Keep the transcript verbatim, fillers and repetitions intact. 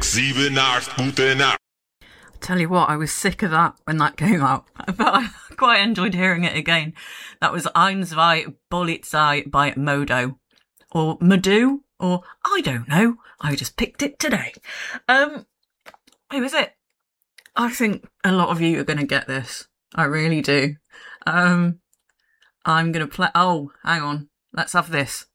sieben, acht, gute Nacht. Tell you what, I was sick of that when that came out, but I quite enjoyed hearing it again. That was Ein, zwei, Polizei by Modo. Or Madu, or I don't know. I just picked it today. Um, who is it? I think a lot of you are going to get this. I really do. Um, I'm going to play... Oh, hang on. Let's have this.